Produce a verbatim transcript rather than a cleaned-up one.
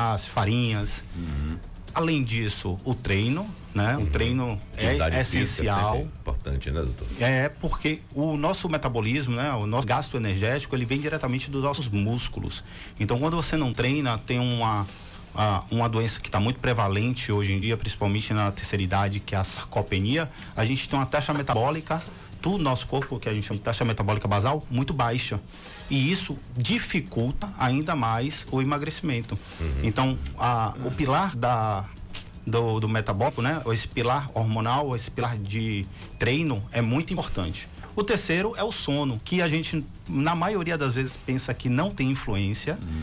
as farinhas. Uhum. Além disso, o treino, né? Uhum. O treino é essencial. É importante, né, doutor? É, porque o nosso metabolismo, né? O nosso gasto energético, ele vem diretamente dos nossos músculos. Então, quando você não treina, tem uma, uma doença que está muito prevalente hoje em dia, principalmente na terceira idade, que é a sarcopenia. A gente tem uma taxa metabólica do nosso corpo, que a gente chama de taxa metabólica basal, muito baixa. E isso dificulta ainda mais o emagrecimento. Uhum. Então, a, o pilar da, do, do metabólico, né? Esse pilar hormonal, esse pilar de treino é muito importante. O terceiro é o sono, que a gente, na maioria das vezes, pensa que não tem influência, uhum.